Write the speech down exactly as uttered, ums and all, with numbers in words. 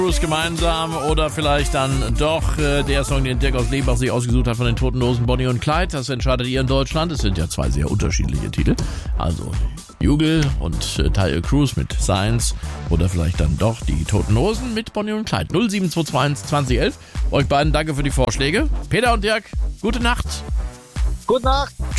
Cruise gemeinsam oder vielleicht dann doch äh, der Song, den Dirk aus Lebach sich ausgesucht hat von den Toten Hosen, Bonnie und Clyde. Das entscheidet ihr in Deutschland. Es sind ja zwei sehr unterschiedliche Titel. Also Jugel und äh, Tayo Cruz mit Science oder vielleicht dann doch die Toten Hosen mit Bonnie und Clyde. null sieben zwei zwei eins zwanzig elf. Euch beiden danke für die Vorschläge. Peter und Dirk, gute Nacht. Gute Nacht.